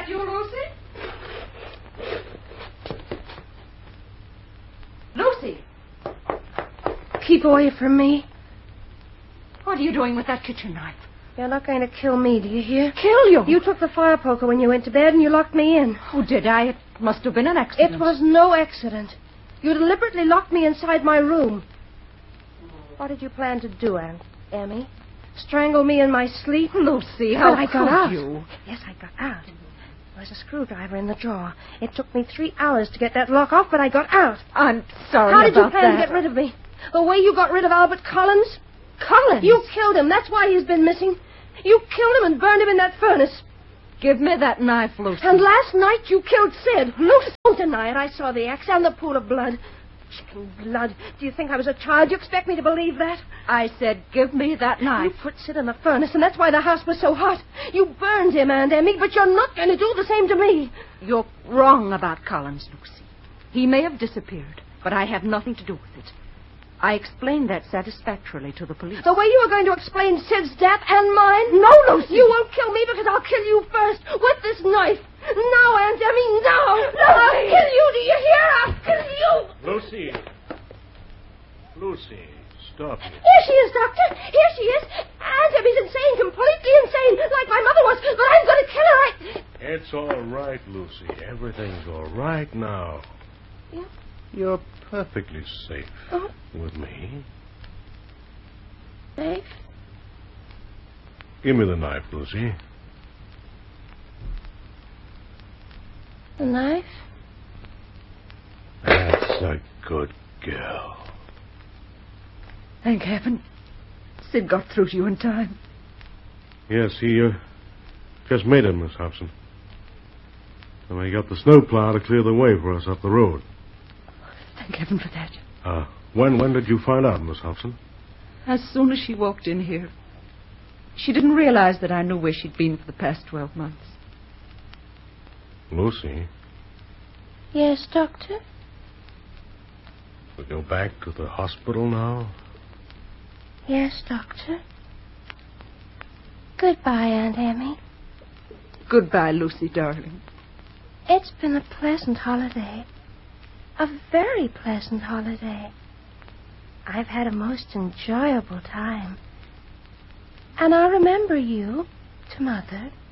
that you, Lucy? Lucy! Keep away from me. What are you doing with that kitchen knife? You're not going to kill me, do you hear? Kill you? You took the fire poker when you went to bed and you locked me in. Oh, did I? It must have been an accident. It was no accident. You deliberately locked me inside my room. What did you plan to do, Aunt Emmy? Strangle me in my sleep? Lucy, how But I got could out. you? Yes, I got out. There was a screwdriver in the drawer. It took me 3 hours to get that lock off, but I got out. I'm sorry How did you about plan that. to get rid of me? The way you got rid of Albert Collins? Collins? You killed him. That's why he's been missing. You killed him and burned him in that furnace. Give me that knife, Lucy. And last night you killed Sid. Lucy, don't deny it. I saw the axe and the pool of blood. Chicken blood. Do you think I was a child? Do you expect me to believe that? I said, give me that knife. You put Sid in the furnace, and that's why the house was so hot. You burned him, Aunt Emmy, but you're not going to do the same to me. You're wrong about Collins, Lucy. He may have disappeared, but I have nothing to do with it. I explained that satisfactorily to the police. The way you were going to explain Sid's death and mine? No, Lucy. You won't kill me because I'll kill you first with this knife. Now, Aunt Emmy, now. Lucy. I'll kill you. Do you hear? I'll kill you. Lucy. Lucy, stop it. Here she is, Doctor. Here she is. Aunt Emmy's insane, completely insane, like my mother was, but I'm going to kill her. It's all right, Lucy. Everything's all right now. Yeah? You're perfectly safe Oh. with me. Safe? Give me the knife, Lucy. The knife? That's a good girl. Thank heaven. Sid got through to you in time. Yes, he just made it, Miss Hobson. And he got the snowplow to clear the way for us up the road. Thank heaven for that. When did you find out, Miss Hobson? As soon as she walked in here. She didn't realize that I knew where she'd been for the past 12 months. Lucy, Yes, Doctor? we go back to the hospital now? Yes, Doctor. Goodbye, Aunt Emmy. Goodbye, Lucy, darling. It's been a pleasant holiday. A very pleasant holiday. I've had a most enjoyable time. And I'll remember you to Mother.